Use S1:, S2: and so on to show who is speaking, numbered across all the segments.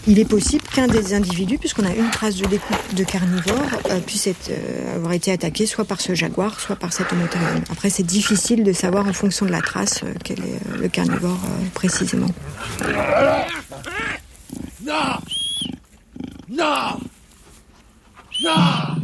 S1: il est possible qu'un des individus, puisqu'on a une trace de découpe de carnivore, puisse avoir été attaqué soit par ce jaguar, soit par cet Homo terrien. Après, c'est difficile de savoir en fonction de la trace quel est le carnivore précisément.
S2: Non! Non! Non!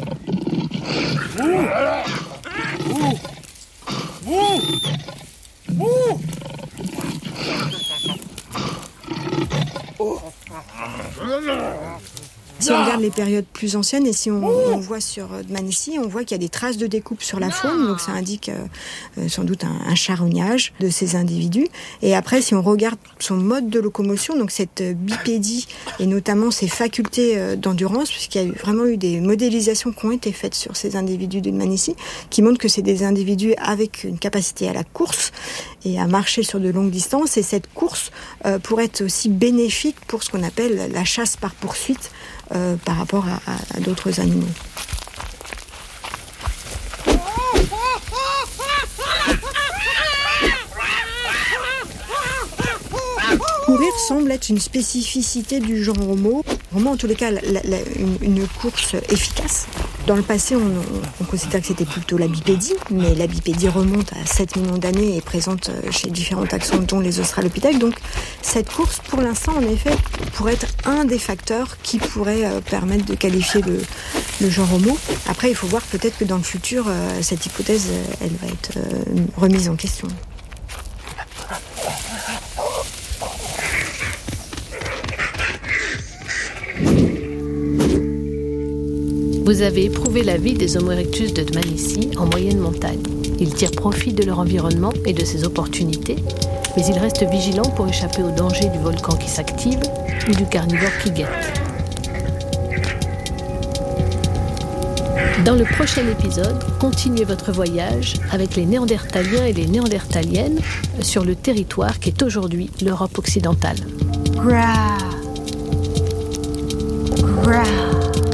S1: Si on regarde les périodes plus anciennes et si on voit sur Dmanisi, on voit qu'il y a des traces de découpe sur la faune, donc ça indique sans doute un charognage de ces individus. Et après, si on regarde son mode de locomotion, donc cette bipédie et notamment ses facultés d'endurance, puisqu'il y a vraiment eu des modélisations qui ont été faites sur ces individus de Dmanisi, qui montrent que c'est des individus avec une capacité à la course et à marcher sur de longues distances. Et cette course pourrait être aussi bénéfique pour ce qu'on appelle la chasse par poursuite, par rapport à d'autres animaux. Courir semble être une spécificité du genre Homo. Vraiment, en tous les cas, une course efficace. Dans le passé, on considère que c'était plutôt la bipédie, mais la bipédie remonte à 7 millions d'années et est présente chez différents taxons, dont les australopithèques. Donc, cette course, pour l'instant, en effet, pourrait être un des facteurs qui pourrait permettre de qualifier le genre Homo. Après, il faut voir peut-être que dans le futur, cette hypothèse, elle va être remise en question.
S3: Vous avez éprouvé la vie des Homo erectus de Dmanisi en moyenne montagne. Ils tirent profit de leur environnement et de ses opportunités, mais ils restent vigilants pour échapper aux dangers du volcan qui s'active ou du carnivore qui guette. Dans le prochain épisode, continuez votre voyage avec les Néandertaliens et les Néandertaliennes sur le territoire qui est aujourd'hui l'Europe occidentale.
S4: Gra. Gra.